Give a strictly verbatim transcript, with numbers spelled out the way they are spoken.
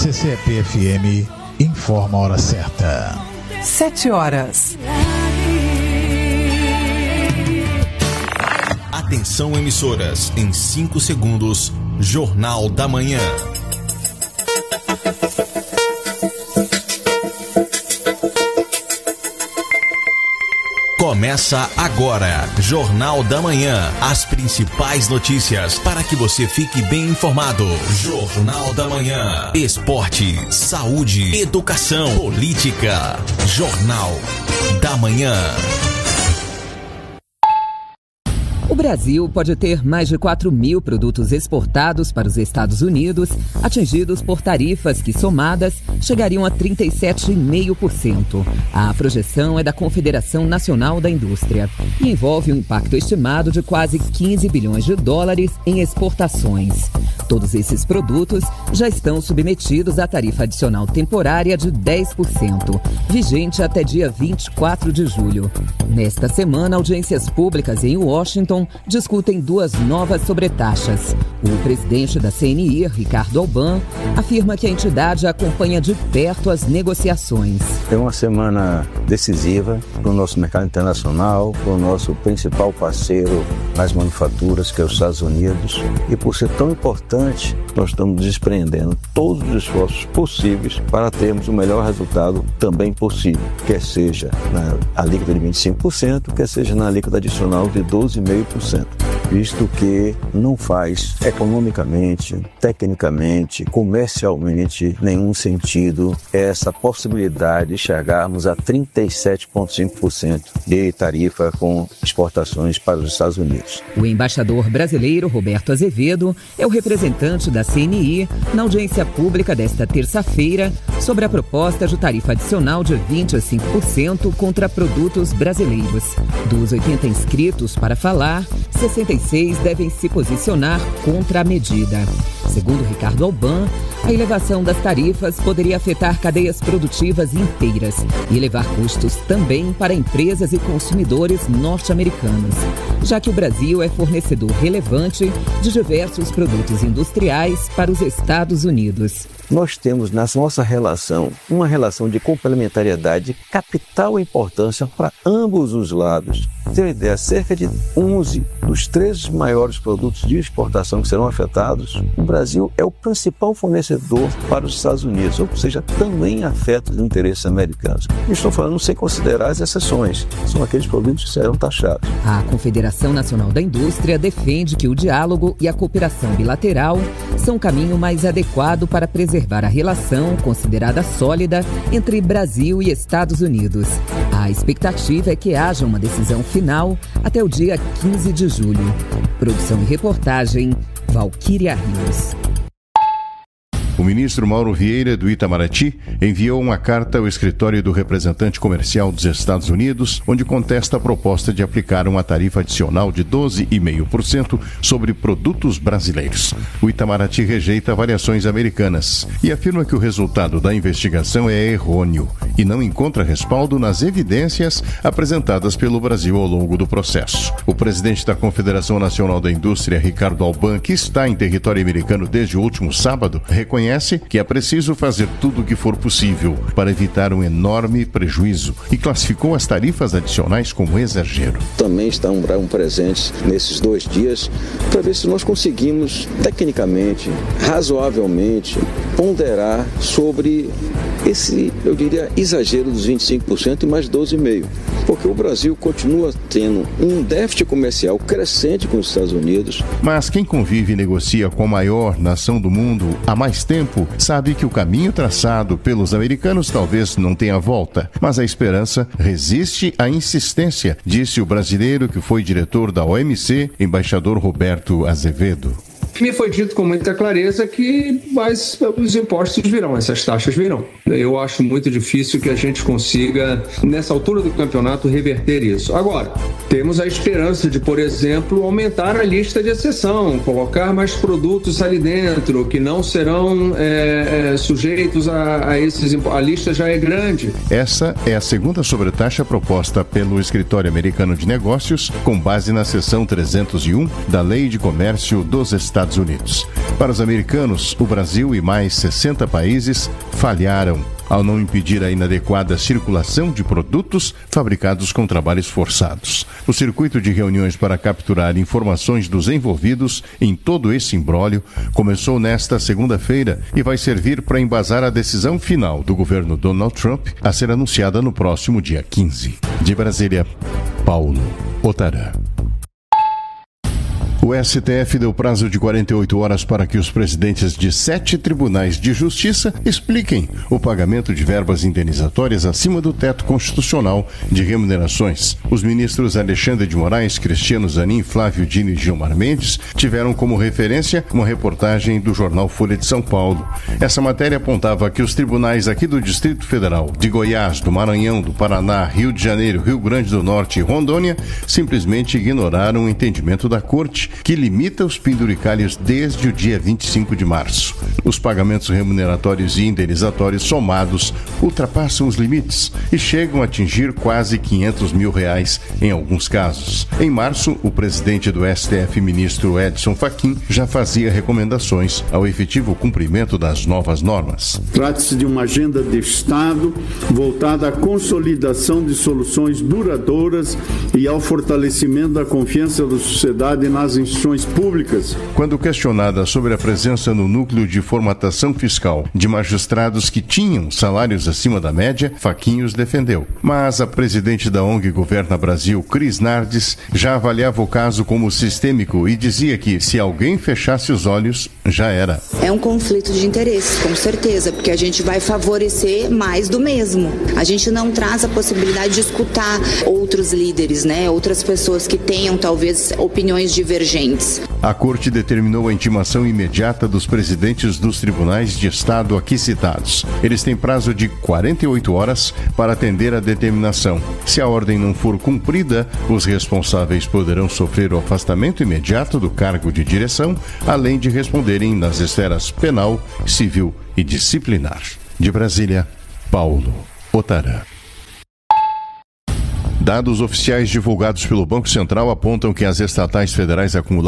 C C E P F M informa a hora certa. Sete horas. Atenção, emissoras, em cinco segundos, Jornal da Manhã. Começa agora, Jornal da Manhã. As principais notícias para que você fique bem informado. Jornal da Manhã. Esporte, saúde, educação, política. Jornal da Manhã. O Brasil pode ter mais de quatro mil produtos exportados para os Estados Unidos, atingidos por tarifas que, somadas, chegariam a trinta e sete vírgula cinco por cento. A projeção é da Confederação Nacional da Indústria e envolve um impacto estimado de quase quinze bilhões de dólares em exportações. Todos esses produtos já estão submetidos à tarifa adicional temporária de dez por cento, vigente até dia vinte e quatro de julho. Nesta semana, audiências públicas em Washington discutem duas novas sobretaxas. O presidente da C N I, Ricardo Alban, afirma que a entidade acompanha de perto as negociações. É uma semana decisiva para o nosso mercado internacional, para o nosso principal parceiro nas manufaturas, que é os Estados Unidos. E por ser tão importante, nós estamos desprendendo todos os esforços possíveis para termos o melhor resultado também possível, quer seja na alíquota de vinte e cinco por cento, quer seja na alíquota adicional de doze vírgula cinco por cento. Visto que não faz economicamente, tecnicamente, comercialmente nenhum sentido essa possibilidade de chegarmos a trinta e sete vírgula cinco por cento de tarifa com exportações para os Estados Unidos. O embaixador brasileiro Roberto Azevedo é o representante da C N I na audiência pública desta terça-feira sobre a proposta de tarifa adicional de vinte e cinco por cento contra produtos brasileiros. Dos oitenta inscritos para falar, sessenta e seis devem se posicionar contra a medida. Segundo Ricardo Alban, a elevação das tarifas poderia afetar cadeias produtivas inteiras e elevar custos também para empresas e consumidores norte-americanos, já que o Brasil é fornecedor relevante de diversos produtos industriais para os Estados Unidos. Nós temos na nossa relação uma relação de complementariedade de capital importância para ambos os lados. Tem uma ideia, cerca de onze dos treze maiores produtos de exportação que serão afetados, o Brasil é o principal fornecedor para os Estados Unidos, ou seja, também afeta os interesses americanos. E estou falando sem considerar as exceções, são aqueles produtos que serão taxados. A Confederação Nacional da Indústria defende que o diálogo e a cooperação bilateral são o caminho mais adequado para preservar a relação considerada sólida entre Brasil e Estados Unidos. A expectativa é que haja uma decisão final até o dia quinze de julho. Produção e reportagem, Valquíria Rios. O ministro Mauro Vieira, do Itamaraty, enviou uma carta ao escritório do representante comercial dos Estados Unidos, onde contesta a proposta de aplicar uma tarifa adicional de doze vírgula cinco por cento sobre produtos brasileiros. O Itamaraty rejeita avaliações americanas e afirma que o resultado da investigação é errôneo e não encontra respaldo nas evidências apresentadas pelo Brasil ao longo do processo. O presidente da Confederação Nacional da Indústria, Ricardo Alban, que está em território americano desde o último sábado, reconhece que é preciso fazer tudo o que for possível para evitar um enorme prejuízo e classificou as tarifas adicionais como exagero. Também estão presentes nesses dois dias para ver se nós conseguimos, tecnicamente, razoavelmente, ponderar sobre esse, eu diria, exagero dos vinte e cinco por cento e mais doze vírgula cinco por cento. Porque o Brasil continua tendo um déficit comercial crescente com os Estados Unidos. Mas quem convive e negocia com a maior nação do mundo há mais tempo sabe que o caminho traçado pelos americanos talvez não tenha volta, mas a esperança resiste à insistência, disse o brasileiro que foi diretor da O M C, embaixador Roberto Azevedo. Me foi dito com muita clareza que mas, os impostos virão, essas taxas virão. Eu acho muito difícil que a gente consiga, nessa altura do campeonato, reverter isso. Agora, temos a esperança de, por exemplo, aumentar a lista de exceção, colocar mais produtos ali dentro, que não serão é, é, sujeitos a, a esses impostos. A lista já é grande. Essa é a segunda sobretaxa proposta pelo Escritório Americano de Negócios, com base na seção trezentos e um da Lei de Comércio dos Estados Estados Unidos. Para os americanos, o Brasil e mais sessenta países falharam ao não impedir a inadequada circulação de produtos fabricados com trabalhos forçados. O circuito de reuniões para capturar informações dos envolvidos em todo esse imbróglio começou nesta segunda-feira e vai servir para embasar a decisão final do governo Donald Trump a ser anunciada no próximo dia quinze. De Brasília, Paulo Otarã. O S T F deu prazo de quarenta e oito horas para que os presidentes de sete tribunais de justiça expliquem o pagamento de verbas indenizatórias acima do teto constitucional de remunerações. Os ministros Alexandre de Moraes, Cristiano Zanin, Flávio Dino e Gilmar Mendes tiveram como referência uma reportagem do jornal Folha de São Paulo. Essa matéria apontava que os tribunais aqui do Distrito Federal, de Goiás, do Maranhão, do Paraná, Rio de Janeiro, Rio Grande do Norte e Rondônia simplesmente ignoraram o entendimento da Corte, que limita os penduricalhos desde o dia vinte e cinco de março. Os pagamentos remuneratórios e indenizatórios somados ultrapassam os limites e chegam a atingir quase quinhentos mil reais em alguns casos. Em março, o presidente do S T F, ministro Edson Fachin, já fazia recomendações ao efetivo cumprimento das novas normas. Trata-se de uma agenda de Estado voltada à consolidação de soluções duradouras e ao fortalecimento da confiança da sociedade nas instituições públicas. Quando questionada sobre a presença no núcleo de formatação fiscal de magistrados que tinham salários acima da média, Fachin os defendeu. Mas a presidente da O N G Governa Brasil, Cris Nardes, já avaliava o caso como sistêmico e dizia que, se alguém fechasse os olhos, já era. É um conflito de interesses, com certeza, porque a gente vai favorecer mais do mesmo. A gente não traz a possibilidade de escutar outros líderes, né? Outras pessoas que tenham, talvez, opiniões divergentes. A Corte determinou a intimação imediata dos presidentes dos tribunais de Estado aqui citados. Eles têm prazo de quarenta e oito horas para atender a determinação. Se a ordem não for cumprida, os responsáveis poderão sofrer o afastamento imediato do cargo de direção, além de responderem nas esferas penal, civil e disciplinar. De Brasília, Paulo Otarã. Dados oficiais divulgados pelo Banco Central apontam que as estatais federais acumularam